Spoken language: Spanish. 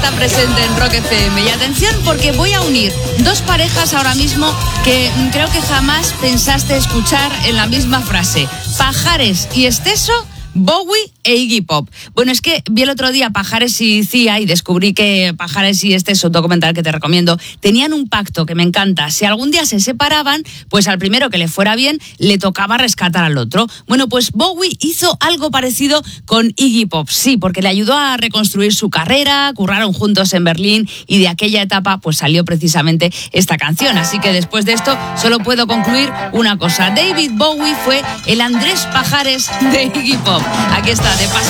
Está presente en Rock FM. Y atención, porque voy a unir dos parejas ahora mismo que creo que jamás pensaste escuchar en la misma frase. Pajares y Esteso, Bowie e Iggy Pop. Bueno, es que vi el otro día Pajares y Cía y descubrí que Pajares y este es un documental que te recomiendo. Tenían un pacto que me encanta. Si algún día se separaban, pues al primero que le fuera bien le tocaba rescatar al otro. Bueno, pues Bowie hizo algo parecido con Iggy Pop. Sí, porque le ayudó a reconstruir su carrera, curraron juntos en Berlín y de aquella etapa pues salió precisamente esta canción. Así que después de esto solo puedo concluir una cosa. David Bowie fue el Andrés Pajares de Iggy Pop. Aquí está, de paso.